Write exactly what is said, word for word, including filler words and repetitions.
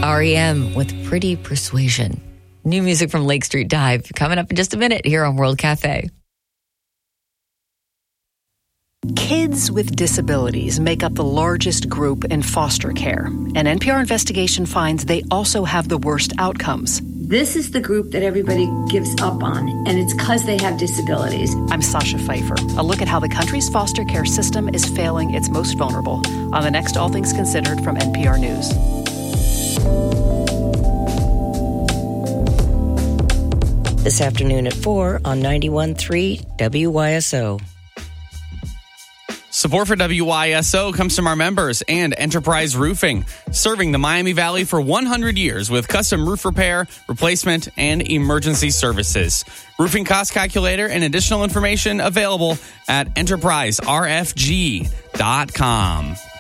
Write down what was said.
R E M with Pretty Persuasion. New music from Lake Street Dive coming up in just a minute here on World Cafe. Kids with disabilities make up the largest group in foster care. An N P R investigation finds they also have the worst outcomes. This is the group that everybody gives up on, and it's because they have disabilities. I'm Sasha Pfeiffer. A look at how the country's foster care system is failing its most vulnerable on the next All Things Considered from N P R News. This afternoon at four on ninety-one point three W Y S O. Support for W Y S O comes from our members and Enterprise Roofing, serving the Miami Valley for one hundred years with custom roof repair, replacement, and emergency services. Roofing cost calculator and additional information available at enterprise r f g dot com.